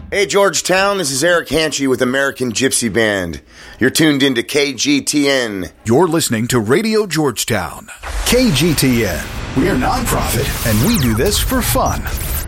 Hey, Georgetown, this is Eric Hanchy with American Gypsy Band. You're tuned into KGTN. You're listening to Radio Georgetown. KGTN. We're nonprofit, and we do this for fun.